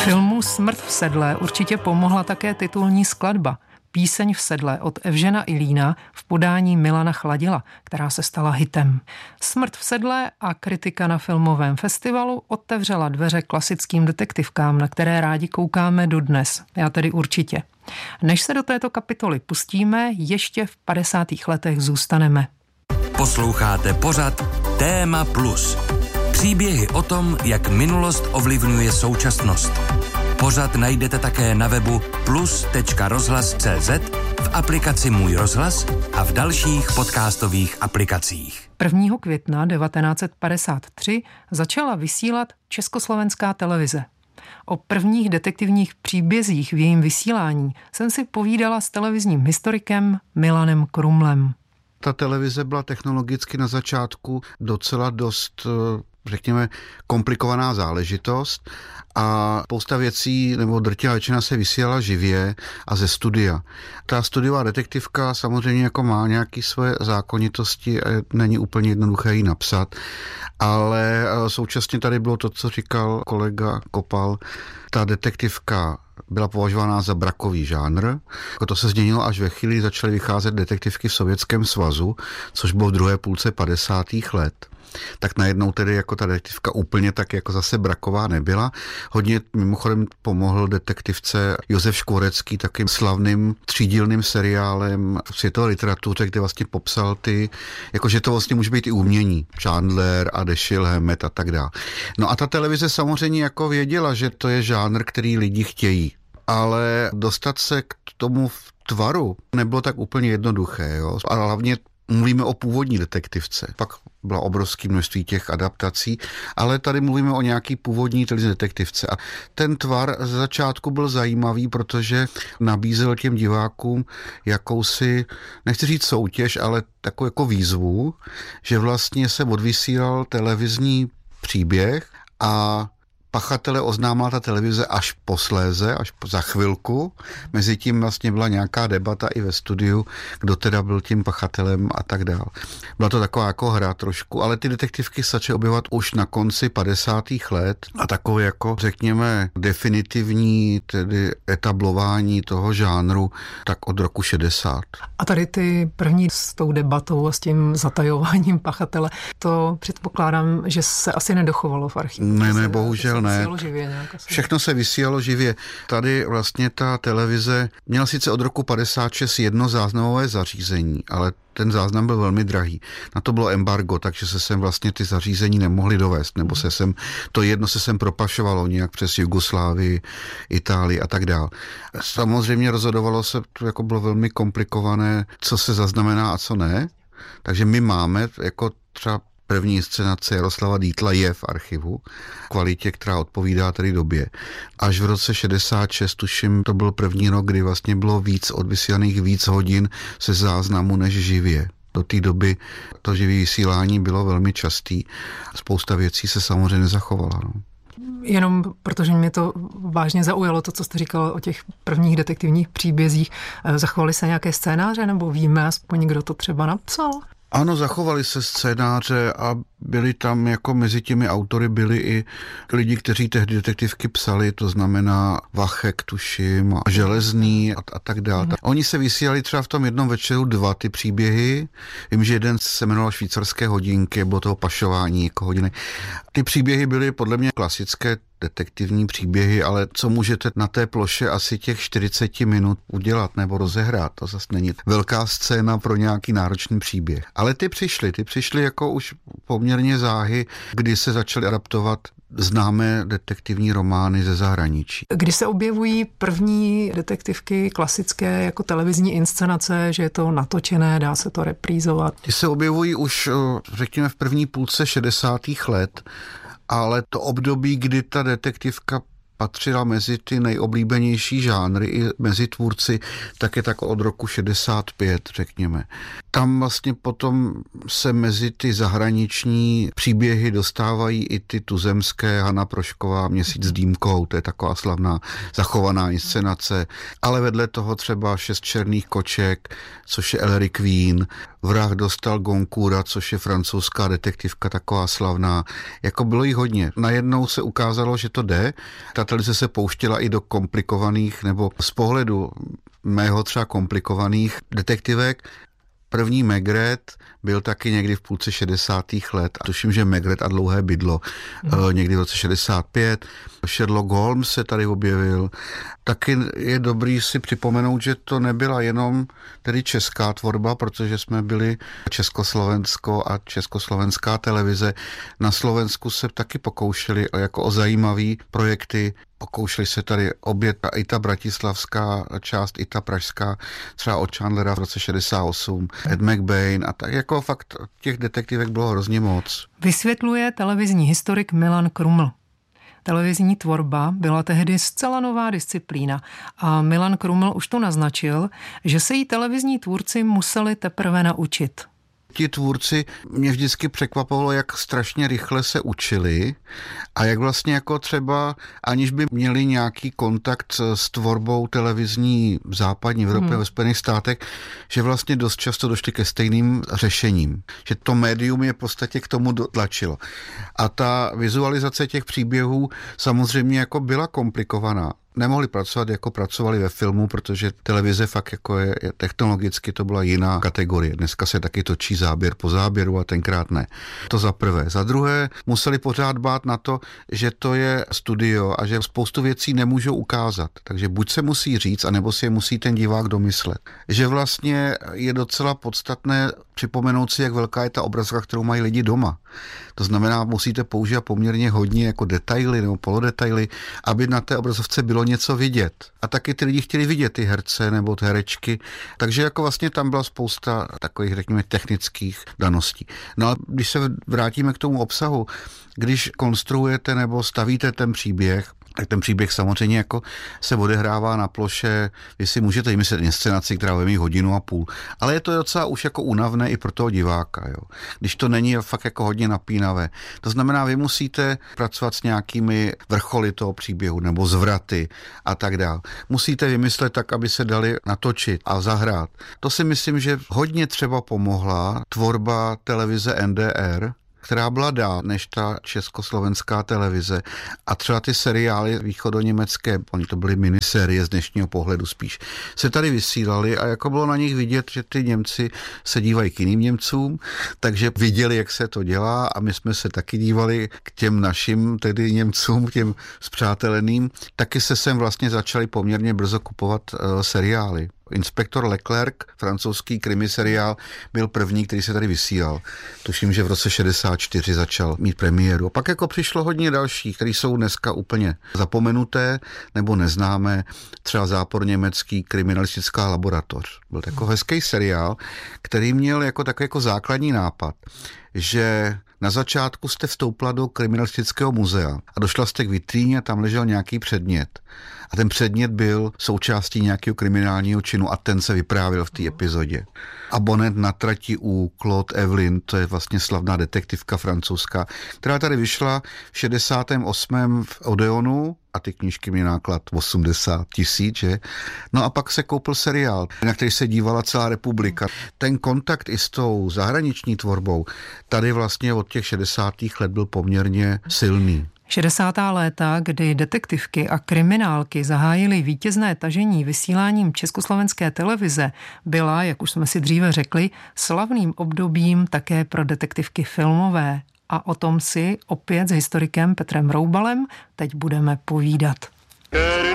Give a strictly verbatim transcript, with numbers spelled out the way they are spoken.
Filmu Smrt v sedle určitě pomohla také titulní skladba Píseň v sedle od Evžena Ilína v podání Milana Chladila, která se stala hitem. Smrt v sedle a kritika na filmovém festivalu otevřela dveře klasickým detektivkám, na které rádi koukáme dodnes. Já tedy určitě. Než se do této kapitoly pustíme, ještě v padesátých letech zůstaneme. Posloucháte pořad Téma Plus. Příběhy o tom, jak minulost ovlivňuje současnost. Pořad najdete také na webu plus tečka rozhlas tečka cé zet, v aplikaci Můj rozhlas a v dalších podcastových aplikacích. prvního května devatenáct set padesát tři začala vysílat Československá televize. O prvních detektivních příbězích v jejím vysílání jsem si povídala s televizním historikem Milanem Krumlem. Ta televize byla technologicky na začátku docela dost, řekněme, komplikovaná záležitost a spousta věcí, nebo drtivá většina se vysílala živě a ze studia. Ta studiová detektivka samozřejmě jako má nějaké svoje zákonitosti a není úplně jednoduché ji napsat, ale současně tady bylo to, co říkal kolega Kopal, ta detektivka byla považována za brakový žánr. To se změnilo až ve chvíli, kdy začaly vycházet detektivky v Sovětském svazu, což bylo v druhé půlce padesátých let. Tak najednou tedy jako ta detektivka úplně tak jako zase braková nebyla. Hodně mimochodem pomohl detektivce Josef Škvorecký takým slavným třídílným seriálem v světové literatuře, kde vlastně popsal ty, jakože to vlastně může být i umění. Chandler a Dashiell Hammett a tak dále. No a ta televize samozřejmě jako věděla, že to je žánr, který lidi chtějí. Ale dostat se k tomu tvaru nebylo tak úplně jednoduché. Jo? A hlavně mluvíme o původní detektivce. Pak byla obrovské množství těch adaptací, ale tady mluvíme o nějaký původní televizní detektivce. A ten tvar ze začátku byl zajímavý, protože nabízel těm divákům jakousi, nechci říct soutěž, ale takovou jako výzvu, že vlastně se odvysílal televizní příběh a pachatele oznámila ta televize až posléze, až za chvilku. Mezitím vlastně byla nějaká debata i ve studiu, kdo teda byl tím pachatelem a tak dál. Byla to taková jako hra trošku, ale ty detektivky se začaly objevovat už na konci padesátých let a takové jako, řekněme, definitivní tedy etablování toho žánru tak od roku šedesát. A tady ty první s tou debatou a s tím zatajováním pachatele, to předpokládám, že se asi nedochovalo v archivu. Ne, ne, bohužel ne. Živě, Všechno se vysílalo živě. Tady vlastně ta televize měla sice od roku padesát šest jedno záznamové zařízení, ale ten záznam byl velmi drahý. Na to bylo embargo, takže se sem vlastně ty zařízení nemohly dovést, nebo se sem, to jedno se sem propašovalo nějak přes Jugoslávii, Itálii a tak dál. Samozřejmě rozhodovalo se, to jako bylo velmi komplikované, co se zaznamená a co ne. Takže my máme jako třeba první inscenace Jaroslava Dietla je v archivu, kvalitě, která odpovídá tedy době. Až v roce šedesát šest, tuším, to byl první rok, kdy vlastně bylo víc odvysílaných víc hodin se záznamu než živě. Do té doby to živý vysílání bylo velmi častý. Spousta věcí se samozřejmě nezachovala. No. Jenom protože mě to vážně zaujalo, to, co jste říkal o těch prvních detektivních příbězích. Zachovaly se nějaké scénáře, nebo víme aspoň, kdo to třeba napsal? Ano, zachovaly se scénáře a byli tam jako mezi těmi autory byli i lidi, kteří tehdy detektivky psali, to znamená Vachek, tuším, a Železný a, a tak dále. Mm. Oni se vysílali třeba v tom jednom večeru dva ty příběhy. Vím, že jeden se jmenoval Švýcarské hodinky, bylo toho pašování jako hodiny. Ty příběhy byly podle mě klasické detektivní příběhy, ale co můžete na té ploše asi těch čtyřicet minut udělat nebo rozehrát, to zase není velká scéna pro nějaký náročný příběh. Ale ty přišly, ty přišly jako už poměrně záhy, kdy se začaly adaptovat známé detektivní romány ze zahraničí. Kdy se objevují první detektivky klasické jako televizní inscenace, že je to natočené, dá se to reprízovat? Ty se objevují už, řekněme, v první půlce šedesátých let, ale to období, kdy ta detektivka patřila mezi ty nejoblíbenější žánry i mezi tvůrci, tak je tak od roku šedesát pět, řekněme. Tam vlastně potom se mezi ty zahraniční příběhy dostávají i ty tuzemské, Hana Prošková, Měsíc s dýmkou, to je taková slavná zachovaná inscenace, ale vedle toho třeba Šest černých koček, což je Ellery Queen, Vrah dostal Goncoura, což je francouzská detektivka, taková slavná. Jako bylo jí hodně. Najednou se ukázalo, že to jde. Ta televize se pouštěla i do komplikovaných, nebo z pohledu mého třeba komplikovaných detektivek. První Maigret byl taky někdy v půlce šedesátých let. A tuším, že Maigret a dlouhé bydlo hmm. někdy v roce šedesát pět. Sherlock Holmes se tady objevil. Taky je dobrý si připomenout, že to nebyla jenom tedy česká tvorba, protože jsme byli Československo a československá televize. Na Slovensku se taky pokoušeli jako o zajímavý projekty. Pokoušeli se tady obě, i ta bratislavská část, i ta pražská, třeba od Chandlera v roce šedesát osm, Ed McBain a tak jako fakt těch detektivek bylo hrozně moc. Vysvětluje televizní historik Milan Kruml. Televizní tvorba byla tehdy zcela nová disciplína a Milan Kruml už to naznačil, že se jí televizní tvůrci museli teprve naučit. Ti tvůrci mě vždycky překvapovalo, jak strašně rychle se učili a jak vlastně jako třeba, aniž by měli nějaký kontakt s tvorbou televizní v západní Evropě, hmm. ve Spojených státech, že vlastně dost často došli ke stejným řešením. Že to médium je v podstatě k tomu dotlačilo. A ta vizualizace těch příběhů samozřejmě jako byla komplikovaná. Nemohli pracovat, jako pracovali ve filmu, protože televize fakt jako je, je technologicky to byla jiná kategorie. Dneska se taky točí záběr po záběru a tenkrát ne. To za prvé. Za druhé museli pořád bát na to, že to je studio a že spoustu věcí nemůžou ukázat. Takže buď se musí říct, anebo si je musí ten divák domyslet. Že vlastně je docela podstatné připomenout si, jak velká je ta obrazovka, kterou mají lidi doma. To znamená, musíte používat poměrně hodně jako detaily nebo polodetaily, aby na té obrazovce bylo něco vidět. A taky ty lidi chtěli vidět ty herce nebo ty herečky, takže jako vlastně tam byla spousta takových, řekněme, technických daností. No a když se vrátíme k tomu obsahu, když konstruujete nebo stavíte ten příběh, tak ten příběh samozřejmě jako se odehrává na ploše, vy si můžete vymyslet inscenaci, která bude mít hodinu a půl, ale je to docela už jako únavné i pro toho diváka, jo. Když to není fakt jako hodně napínavé. To znamená, vy musíte pracovat s nějakými vrcholy toho příběhu nebo zvraty a tak dále. Musíte vymyslet tak, aby se dali natočit a zahrát. To si myslím, že hodně třeba pomohla tvorba televize N D R, která byla dál než ta československá televize. A třeba ty seriály východoněmecké, oni to byly minisérie z dnešního pohledu spíš, se tady vysílaly a jako bylo na nich vidět, že ty Němci se dívají k jiným Němcům, takže viděli, jak se to dělá a my jsme se taky dívali k těm našim, tedy Němcům, těm spřáteleným. Taky se sem vlastně začali poměrně brzo kupovat uh, seriály. Inspektor Leclerc, francouzský krimi seriál, byl první, který se tady vysílal. Tuším, že v roce šedesát čtyři začal mít premiéru. A pak jako přišlo hodně dalších, který jsou dneska úplně zapomenuté nebo neznámé. Třeba Zápor německý, kriminalistická laboratoř. Byl takový hezký seriál, který měl jako takový jako základní nápad, že na začátku jste vstoupila do kriminalistického muzea a došla jste k vitríně a tam ležel nějaký předmět. A ten předmět byl součástí nějakého kriminálního činu a ten se vyprávěl v té epizodě. Abonent na trati u Claude Evelyn, to je vlastně slavná detektivka francouzská, která tady vyšla v šedesátém osmém v Odeonu a ty knížky měly náklad osmdesát tisíc, že? No a pak se koupil seriál, na který se dívala celá republika. Ten kontakt i s tou zahraniční tvorbou tady vlastně od těch šedesátých let byl poměrně silný. šedesátá léta, kdy detektivky a kriminálky zahájily vítězné tažení vysíláním československé televize, byla, jak už jsme si dříve řekli, slavným obdobím také pro detektivky filmové. A o tom si opět s historikem Petrem Roubalem teď budeme povídat.